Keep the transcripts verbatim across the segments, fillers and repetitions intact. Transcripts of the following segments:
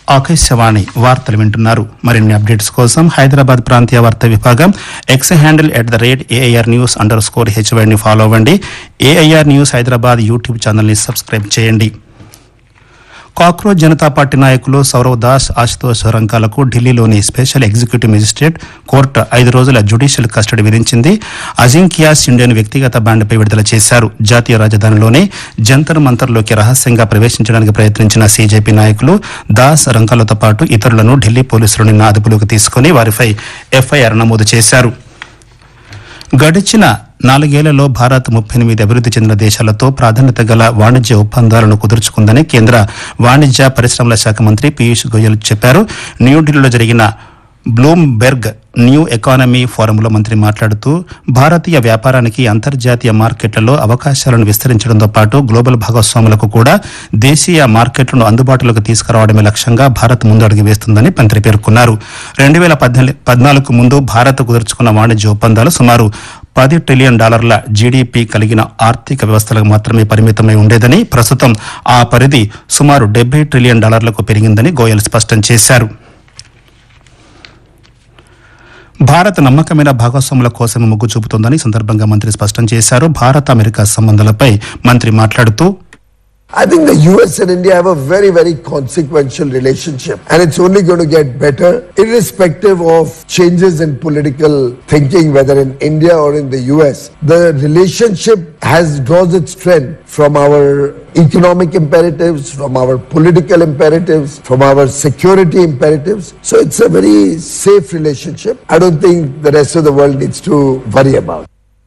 ఆకాశవాణి వార్తలు వింటున్నారు. మరిన్ని అప్డేట్స్ కోసం హైదరాబాద్ ప్రాంతీయ వార్తా విభాగం X handle at the rate AIR news under score హెచ్వైని follow అవ్వండి. ఏఐఆర్ న్యూస్ హైదరాబాద్ యూట్యూబ్ ఛానల్ని సబ్స్క్రైబ్ చేయండి. కాక్రోచ్ జనతా పార్టీ నాయకులు సౌరవ్ దాస్, ఆశుతోష్ రంకాలకు ఢిల్లీలోని స్పెషల్ ఎగ్జిక్యూటివ్ మెజిస్ట్రేట్ కోర్టు ఐదు రోజుల జ్యుడిషియల్ కస్టడీ విధించింది. అజింక్యా సిండేను వ్యక్తిగత బాండ్పై విడుదల చేశారు. జాతీయ రాజధానిలోని జంతర్ మంతర్లోకి రహస్యంగా ప్రవేశించడానికి ప్రయత్నించిన సీజేపీ నాయకులు దాస్, రంకాలతో పాటు ఇతరులను ఢిల్లీ పోలీసులు నిన్న అదుపులోకి తీసుకుని వారిపై ఎఫ్ఐఆర్ నమోదు చేశారు. గడిచిన నాలుగేళ్లలో భారత్ ముప్పై ఎనిమిది అభివృద్ది చెందిన దేశాలతో ప్రాధాన్యత గల వాణిజ్య ఒప్పందాలను కుదుర్చుకుందని కేంద్ర వాణిజ్య పరిశ్రమల శాఖ మంత్రి పీయూష్ గోయల్ చెప్పారు. న్యూఢిల్లీలో జరిగిన బ్లూంబెర్గ్ న్యూ ఎకానమీ ఫోరంలో మంత్రి మాట్లాడుతూ భారతీయ వ్యాపారానికి అంతర్జాతీయ మార్కెట్లలో అవకాశాలను విస్తరించడంతో పాటు గ్లోబల్ భాగస్వాములకు కూడా దేశీయ మార్కెట్లను అందుబాటులోకి తీసుకురావడమే లక్ష్యంగా భారత్ ముందడుగు వేస్తుందని మంత్రి పేర్కొన్నారు. రెండు వేల పద్నాలుగు ముందు భారత్ కుదుర్చుకున్న వాణిజ్య ఒప్పందాలు సుమారు పది ట్రిలియన్ డాలర్ల జీడీపీ కలిగిన ఆర్థిక వ్యవస్థలకు మాత్రమే పరిమితమై ఉండేదని, ప్రస్తుతం ఆ పరిధి సుమారు డెబ్బై ట్రిలియన్ డాలర్లకు పెరిగిందని గోయల్ స్పష్టం చేశారు. భారత్ నమ్మకమైన భాగస్వాముల కోసమే మొగ్గు చూపుతోందని సందర్భంగా మంత్రి స్పష్టం చేశారు. భారత్ అమెరికా సంబంధాలపై మంత్రి మాట్లాడుతూ I think the U S and India have a very, very consequential relationship, and it's only going to get better irrespective of changes in political thinking, whether in India or in the U S. The relationship has draws its strength from our economic imperatives, from our political imperatives, from our security imperatives. So it's a very safe relationship. I don't think the rest of the world needs to worry about.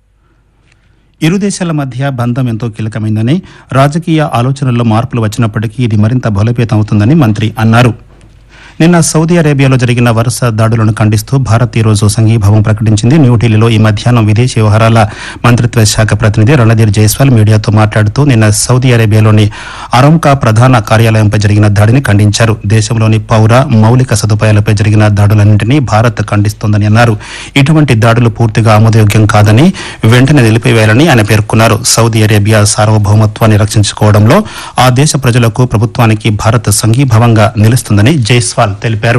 ఇరు దేశాల మధ్య బంధం ఎంతో కీలకమైందని, రాజకీయ ఆలోచనల్లో మార్పులు వచ్చినప్పటికీ ఇది మరింత బలోపేతం అవుతుందని మంత్రి అన్నారు. నిన్న సౌదీ అరేబియాలో జరిగిన వరుస దాడులను ఖండిస్తూ భారత్ ఈ రోజు సంఘీభావం ప్రకటించింది. న్యూఢిల్లీలో ఈ మధ్యాహ్నం విదేశీ వ్యవహారాల మంత్రిత్వ శాఖ ప్రతినిధి రణధీర్ జైస్వాల్ మీడియాతో మాట్లాడుతూ నిన్న సౌదీ అరేబియాలోని అరంకా ప్రధాన కార్యాలయంపై జరిగిన దాడిని ఖండించారు. దేశంలోని పౌర మౌలిక సదుపాయాలపై జరిగిన దాడులన్నింటినీ భారత్ ఖండిస్తోందని అన్నారు. ఇటువంటి దాడులు పూర్తిగా ఆమోదయోగ్యం కాదని, వెంటనే నిలిపివేయాలని ఆయన పేర్కొన్నారు. సౌదీ అరేబియా సార్వభౌమత్వాన్ని రక్షించుకోవడంలో ఆ దేశ ప్రజలకు, ప్రభుత్వానికి భారత్ సంఘీభావంగా నిలుస్తుందని జైస్వాల్ తెలిపారు.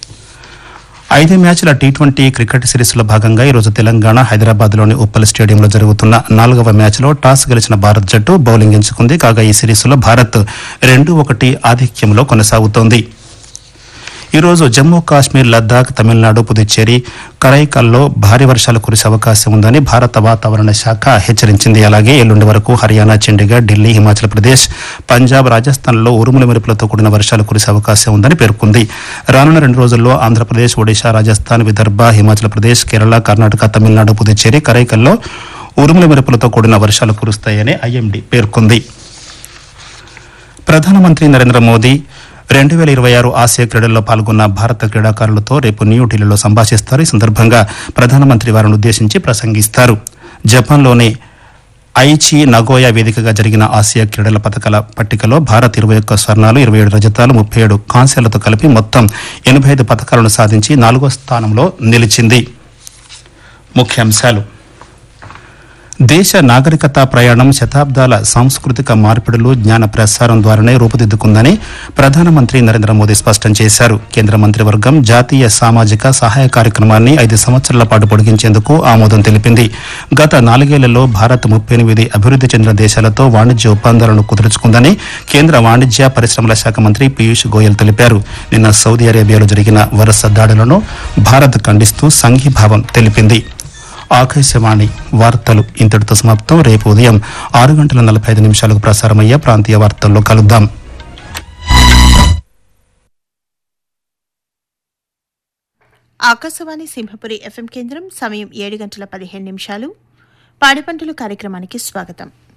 ఐదు మ్యాచ్ల టీ ట్వంటీ క్రికెట్ సిరీస్లో భాగంగా ఈరోజు తెలంగాణ హైదరాబాద్లోని ఉప్పల్ స్టేడియంలో జరుగుతున్న నాలుగవ మ్యాచ్లో టాస్ గెలిచిన భారత్ జట్టు బౌలింగ్ ఎంచుకుంది. కాగా ఈ సిరీస్లో భారత్ రెండు ఒకటి ఆధిక్యంలో కొనసాగుతోంది. ఈరోజు జమ్మూ కాశ్మీర్, లద్దాఖ్, తమిళనాడు, పుదుచ్చేరి, కరైకల్లో భారీ వర్షాలు కురిసే అవకాశం ఉందని భారత వాతావరణ శాఖ హెచ్చరించింది. అలాగే ఎల్లుండి వరకు హర్యానా, చండీగఢ్, ఢిల్లీ, హిమాచల్ ప్రదేశ్, పంజాబ్, రాజస్థాన్లో ఉరుముల మెరుపులతో కూడిన వర్షాలు కురిసే అవకాశం ఉందని పేర్కొంది. రానున్న రెండు రోజుల్లో ఆంధ్రప్రదేశ్, ఒడిశా, రాజస్థాన్, విదర్భ, హిమాచల్ ప్రదేశ్, కేరళ, కర్ణాటక, తమిళనాడు, పుదుచ్చేరి, కరైకల్లో ఉరుముల మెరుపులతో కూడిన వర్షాలు కురుస్తాయని ఐఎండీ పేర్కొంది. ప్రధానమంత్రి నరేంద్ర మోదీ రెండు వేల ఇరవై ఆరు ఆసియా క్రీడల్లో పాల్గొన్న భారత క్రీడాకారులతో రేపు న్యూఢిల్లీలో సంభాషిస్తారు. ఈ సందర్భంగా ప్రధానమంత్రి వారిని ఉద్దేశించి ప్రసంగిస్తారు. జపాన్లోని ఐచి నగోయా వేదికగా జరిగిన ఆసియా క్రీడల పథకాల పట్టికలో భారత్ ఇరవై ఒక్క స్వర్ణాలు, ఇరవై ఏడు రజతాలు, ముప్పై ఏడు కాంస్యాలతో కలిపి మొత్తం ఎనభై ఐదు పథకాలను సాధించి నాలుగో స్థానంలో నిలిచింది. ముఖ్యాంశాలు: దేశ నాగరికత ప్రయాణం శతాబ్దాల సాంస్కృతిక మార్పిడులు, జ్ఞాన ప్రసారం ద్వారానే రూపుదిద్దుకుందని ప్రధానమంత్రి నరేంద్ర మోదీ స్పష్టం చేశారు. కేంద్ర మంత్రివర్గం జాతీయ సామాజిక సహాయ కార్యక్రమాన్ని ఐదు సంవత్సరాల పాటు పొడిగించేందుకు ఆమోదం తెలిపింది. గత నాలుగేళ్లలో భారత్ ముప్పై ఎనిమిది అభివృద్ది చెందిన దేశాలతో వాణిజ్య ఒప్పందాలను కుదుర్చుకుందని కేంద్ర వాణిజ్య పరిశ్రమల శాఖ మంత్రి పీయూష్ గోయల్ తెలిపారు. నిన్న సౌదీ అరేబియాలో జరిగిన వరుస దాడులను భారత్ ఖండిస్తూ సంఘీభావం తెలిపింది. ఆకాశవాణి వార్తలు ఇంతటితో సమాప్తం. రేపు ఉదయం ఆరు గంటల నలభై ఐదు నిమిషాలకు ప్రసారమయ్యే ప్రాంతీయ వార్తల్లో కలుద్దాం. ఆకాశవాణి సింహపురి ఎఫ్ఎం కేంద్రం. సమయం ఏడు గంటల పదిహేను నిమిషాలు. పాడి పంటలు కార్యక్రమానికి స్వాగతం.